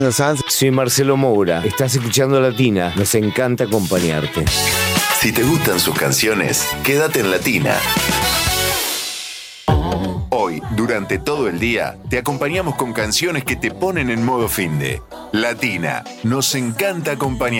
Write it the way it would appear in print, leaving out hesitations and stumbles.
Soy Marcelo Moura. Estás escuchando Latina. Nos encanta acompañarte. Si te gustan sus canciones, quédate en Latina. Hoy, durante todo el día, te acompañamos con canciones que te ponen en modo finde. Latina. Nos encanta acompañarte.